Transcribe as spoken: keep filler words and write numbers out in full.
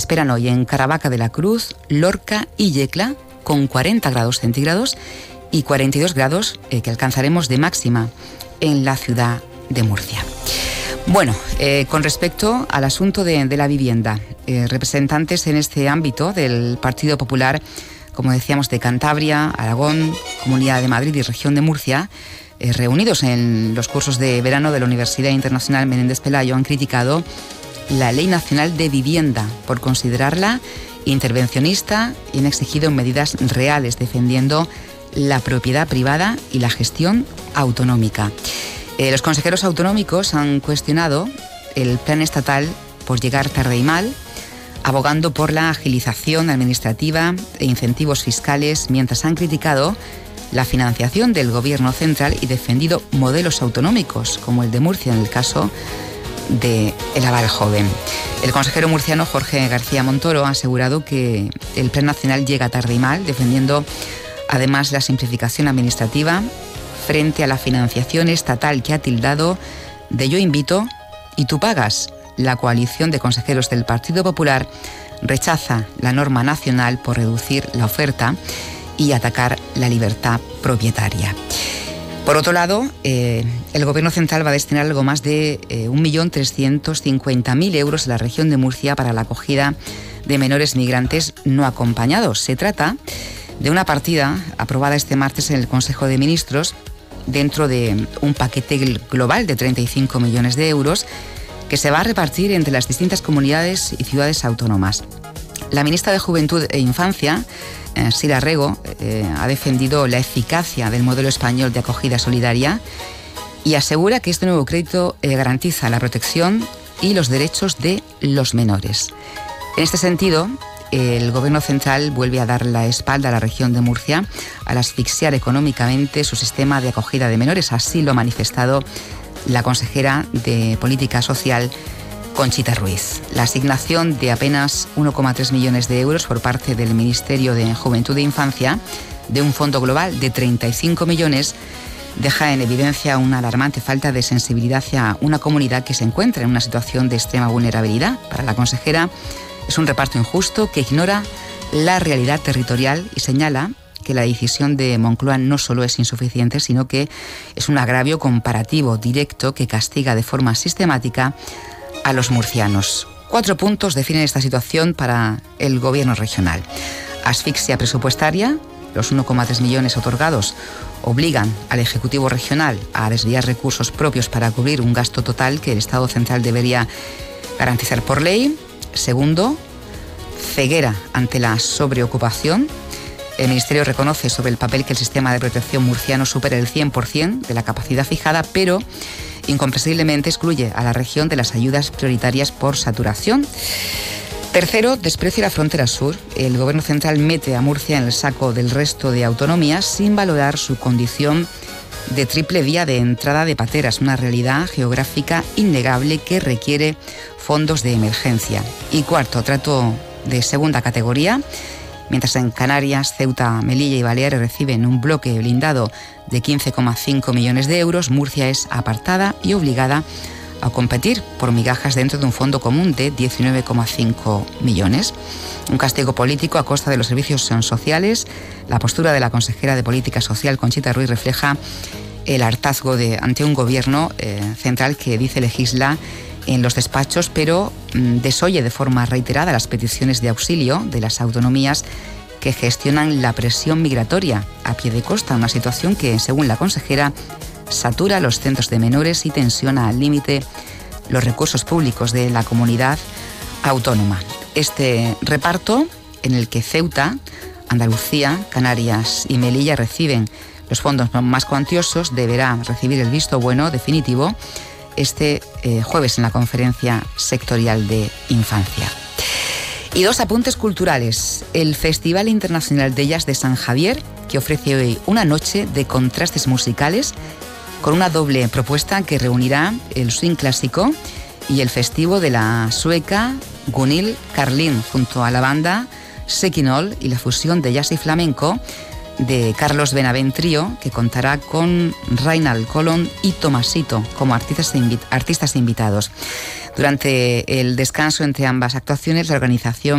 esperan hoy en Caravaca de la Cruz, Lorca y Yecla, con cuarenta grados centígrados y cuarenta y dos grados eh, que alcanzaremos de máxima en la ciudad de Murcia. Bueno, eh, con respecto al asunto de, de la vivienda, eh, representantes en este ámbito del Partido Popular, como decíamos, de Cantabria, Aragón, Comunidad de Madrid y Región de Murcia, eh, reunidos en los cursos de verano de la Universidad Internacional Menéndez Pelayo, han criticado la Ley Nacional de Vivienda por considerarla intervencionista y han exigido medidas reales defendiendo la propiedad privada y la gestión autonómica. Eh, los consejeros autonómicos han cuestionado el plan estatal por llegar tarde y mal, abogando por la agilización administrativa e incentivos fiscales, mientras han criticado la financiación del Gobierno central y defendido modelos autonómicos, como el de Murcia en el caso de El Aval Joven. El consejero murciano Jorge García Montoro ha asegurado que el Plan Nacional llega tarde y mal, defendiendo además la simplificación administrativa frente a la financiación estatal que ha tildado de yo invito y tú pagas. La coalición de consejeros del Partido Popular rechaza la norma nacional por reducir la oferta y atacar la libertad propietaria. Por otro lado, eh, el Gobierno central va a destinar algo más de eh, un millón trescientos cincuenta mil euros a la región de Murcia para la acogida de menores migrantes no acompañados. Se trata de una partida aprobada este martes en el Consejo de Ministros dentro de un paquete global de treinta y cinco millones de euros que se va a repartir entre las distintas comunidades y ciudades autónomas. La ministra de Juventud e Infancia, eh, Sira Rego, eh, ha defendido la eficacia del modelo español de acogida solidaria y asegura que este nuevo crédito eh, garantiza la protección y los derechos de los menores. En este sentido, el Gobierno central vuelve a dar la espalda a la región de Murcia al asfixiar económicamente su sistema de acogida de menores. Así lo ha manifestado la consejera de Política Social, Conchita Ruiz. La asignación de apenas uno coma tres millones de euros por parte del Ministerio de Juventud e Infancia de un fondo global de treinta y cinco millones deja en evidencia una alarmante falta de sensibilidad hacia una comunidad que se encuentra en una situación de extrema vulnerabilidad. Para la consejera, es un reparto injusto que ignora la realidad territorial y señala que la decisión de Moncloa no solo es insuficiente, sino que es un agravio comparativo directo que castiga de forma sistemática a los murcianos. Cuatro puntos definen esta situación para el Gobierno regional. Asfixia presupuestaria. Los uno coma tres millones otorgados obligan al Ejecutivo regional a desviar recursos propios para cubrir un gasto total que el Estado central debería garantizar por ley. Segundo, ceguera ante la sobreocupación. El Ministerio reconoce sobre el papel que el sistema de protección murciano supera el cien por ciento de la capacidad fijada, pero incomprensiblemente excluye a la región de las ayudas prioritarias por saturación. Tercero, desprecia la frontera sur. El Gobierno central mete a Murcia en el saco del resto de autonomías sin valorar su condición de triple vía de entrada de pateras, una realidad geográfica innegable que requiere fondos de emergencia. Y cuarto, trato de segunda categoría. Mientras en Canarias, Ceuta, Melilla y Baleares reciben un bloque blindado de quince coma cinco millones de euros, Murcia es apartada y obligada a competir por migajas dentro de un fondo común de diecinueve coma cinco millones. Un castigo político a costa de los servicios sociales. La postura de la consejera de Política Social, Conchita Ruiz, refleja el hartazgo de, ante un gobierno eh, central que dice legisla en los despachos, pero mm, desoye de forma reiterada las peticiones de auxilio de las autonomías que gestionan la presión migratoria a pie de costa, una situación que, según la consejera, satura los centros de menores y tensiona al límite los recursos públicos de la comunidad autónoma. Este reparto, en el que Ceuta, Andalucía, Canarias y Melilla reciben los fondos más cuantiosos, deberá recibir el visto bueno definitivo este eh, jueves en la Conferencia Sectorial de Infancia. Y dos apuntes culturales. El Festival Internacional de Jazz de San Javier, que ofrece hoy una noche de contrastes musicales con una doble propuesta que reunirá el swing clásico y el festivo de la sueca Gunhild Carlin, junto a la banda Sekinol y la fusión de jazz y flamenco de Carlos Benavent-Trío, que contará con Reinald Colón y Tomasito como artistas, invi- artistas invitados. Durante el descanso entre ambas actuaciones, la organización